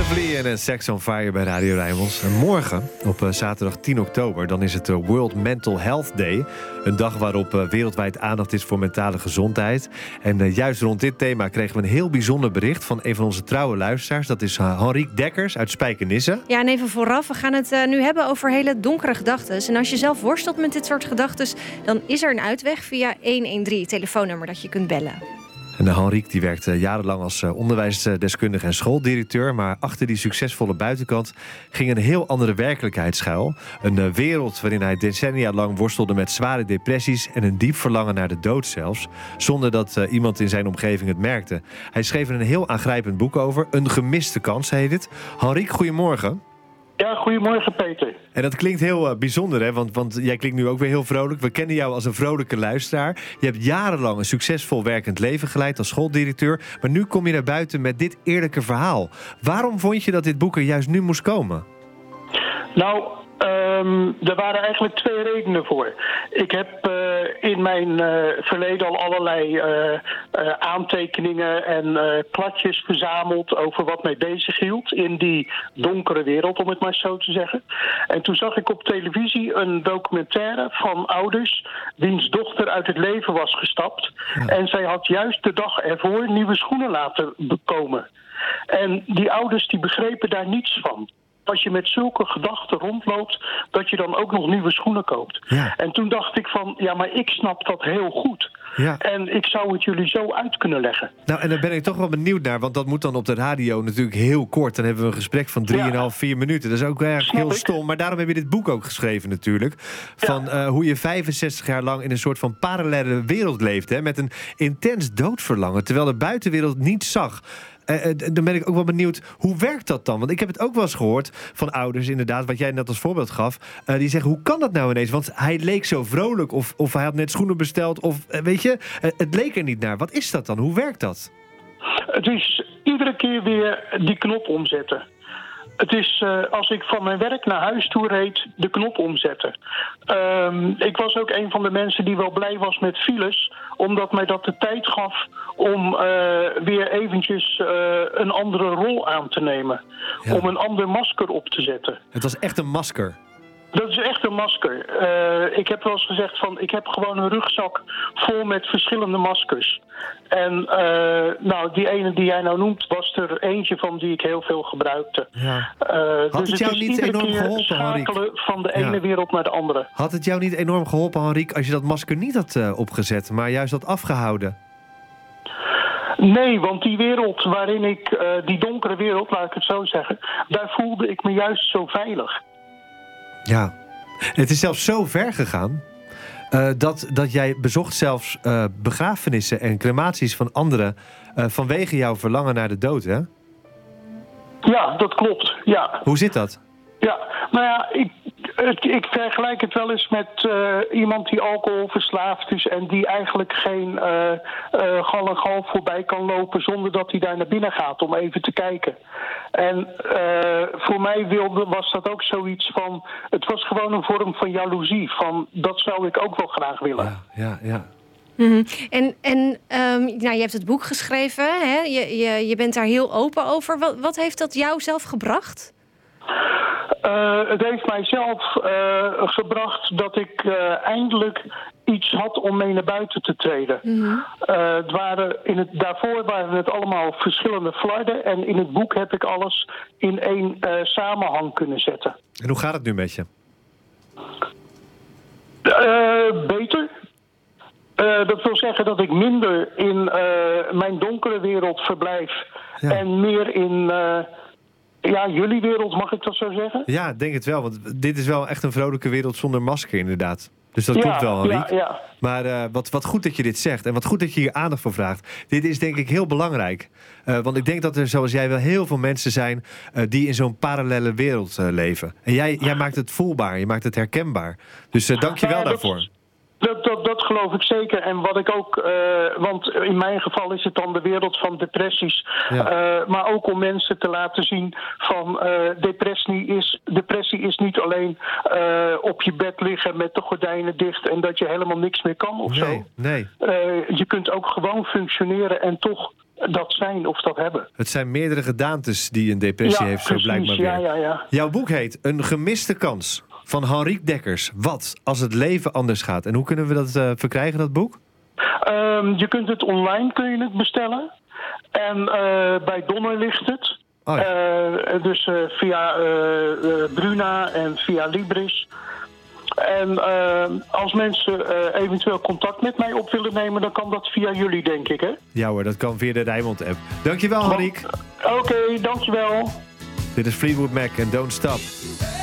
Lovely en Sex on Fire bij Radio Rijnmond. En morgen, op zaterdag 10 oktober, dan is het World Mental Health Day. Een dag waarop wereldwijd aandacht is voor mentale gezondheid. En juist rond dit thema kregen we een heel bijzonder bericht van een van onze trouwe luisteraars. Dat is Henrique Dekkers uit Spijkenisse. Ja, en even vooraf, we gaan het nu hebben over hele donkere gedachten. En als je zelf worstelt met dit soort gedachten, dan is er een uitweg via 113, telefoonnummer dat je kunt bellen. En Henrique die werkt jarenlang als onderwijsdeskundige en schooldirecteur. Maar achter die succesvolle buitenkant ging een heel andere werkelijkheid schuil. Een wereld waarin hij decennia lang worstelde met zware depressies en een diep verlangen naar de dood zelfs. Zonder dat iemand in zijn omgeving het merkte. Hij schreef er een heel aangrijpend boek over. Een gemiste kans heet het. Henrique, goedemorgen. Ja, goedemorgen Peter. En dat klinkt heel bijzonder, hè? Want jij klinkt nu ook weer heel vrolijk. We kennen jou als een vrolijke luisteraar. Je hebt jarenlang een succesvol werkend leven geleid als schooldirecteur. Maar nu kom je naar buiten met dit eerlijke verhaal. Waarom vond je dat dit boek er juist nu moest komen? Nou, er waren eigenlijk twee redenen voor. Ik heb in mijn verleden al allerlei aantekeningen en kladjes verzameld over wat mij bezighield in die donkere wereld, om het maar zo te zeggen. En toen zag ik op televisie een documentaire van ouders wiens dochter uit het leven was gestapt. Ja. En zij had juist de dag ervoor nieuwe schoenen laten komen. En die ouders die begrepen daar niets van. Als je met zulke gedachten rondloopt, dat je dan ook nog nieuwe schoenen koopt. Ja. En toen dacht ik van, ja, maar ik snap dat heel goed. Ja. En ik zou het jullie zo uit kunnen leggen. Nou, en daar ben ik toch wel benieuwd naar, want dat moet dan op de radio natuurlijk heel kort. Dan hebben we een gesprek van 3,5-4 minuten. Dat is ook eigenlijk heel stom. Maar daarom heb je dit boek ook geschreven natuurlijk. Van hoe je 65 jaar lang in een soort van parallelle wereld leeft. Hè, met een intens doodverlangen, terwijl de buitenwereld niets zag. Dan ben ik ook wel benieuwd, hoe werkt dat dan? Want ik heb het ook wel eens gehoord van ouders, inderdaad, wat jij net als voorbeeld gaf. Die zeggen, hoe kan dat nou ineens? Want hij leek zo vrolijk, of hij had net schoenen besteld, of weet je, het leek er niet naar. Wat is dat dan? Hoe werkt dat? Het is iedere keer weer die knop omzetten. Het is als ik van mijn werk naar huis toe reed, de knop omzetten. Ik was ook een van de mensen die wel blij was met files, omdat mij dat de tijd gaf om weer eventjes een andere rol aan te nemen. Ja. Om een ander masker op te zetten. Het was echt een masker. Dat is echt een masker. Ik heb wel eens gezegd van, ik heb gewoon een rugzak vol met verschillende maskers. En nou, die ene die jij nou noemt, was er eentje van die ik heel veel gebruikte. Ja. Had dus het jou niet enorm geholpen, Henrique? Van de ene wereld naar de andere. Had het jou niet enorm geholpen, Henrique, als je dat masker niet had opgezet, maar juist had afgehouden? Nee, want die wereld waarin ik, die donkere wereld, laat ik het zo zeggen, daar voelde ik me juist zo veilig. Ja, het is zelfs zo ver gegaan dat jij bezocht zelfs begrafenissen en crematies van anderen vanwege jouw verlangen naar de dood, hè? Ja, dat klopt, ja. Hoe zit dat? Ja, nou ja, ik vergelijk het wel eens met iemand die alcoholverslaafd is en die eigenlijk geen gal en gal voorbij kan lopen zonder dat hij daar naar binnen gaat om even te kijken. En voor mij was dat ook zoiets van, het was gewoon een vorm van jaloezie, van dat zou ik ook wel graag willen. Ja. Mm-hmm. Nou, je hebt het boek geschreven, hè? Je bent daar heel open over. Wat heeft dat jou zelf gebracht? Het heeft mij zelf gebracht dat ik eindelijk iets had om mee naar buiten te treden. Mm-hmm. Daarvoor waren het allemaal verschillende flarden en in het boek heb ik alles in één samenhang kunnen zetten. En hoe gaat het nu met je? Beter. Dat wil zeggen dat ik minder in mijn donkere wereld verblijf en meer in jullie wereld, mag ik dat zo zeggen? Ja, denk het wel, want dit is wel echt een vrolijke wereld zonder masker inderdaad. Dus dat klopt wel, Henrique. Ja. Maar wat goed dat je dit zegt en wat goed dat je hier aandacht voor vraagt. Dit is denk ik heel belangrijk. Want ik denk dat er, zoals jij wel, heel veel mensen zijn die in zo'n parallelle wereld leven. En jij maakt het voelbaar, je maakt het herkenbaar. Dus dank je wel daarvoor. Dat geloof ik zeker. En wat ik ook, want in mijn geval is het dan de wereld van depressies. Ja. Maar ook om mensen te laten zien van depressie is niet alleen op je bed liggen met de gordijnen dicht en dat je helemaal niks meer kan of zo. Nee. Je kunt ook gewoon functioneren en toch dat zijn of dat hebben. Het zijn meerdere gedaantes die een depressie heeft, zo blijkbaar weer. Ja. Jouw boek heet Een gemiste kans van Henrique Dekkers. Wat als het leven anders gaat? En hoe kunnen we dat verkrijgen, dat boek? Je kunt het online bestellen. En bij Donner ligt het. Oh ja. Dus via Bruna en via Libris. En als mensen eventueel contact met mij op willen nemen, dan kan dat via jullie, denk ik, hè? Ja hoor, dat kan via de Rijnmond-app. Dankjewel, Henrique. Oké, dankjewel. Dit is Fleetwood Mac en Don't Stop.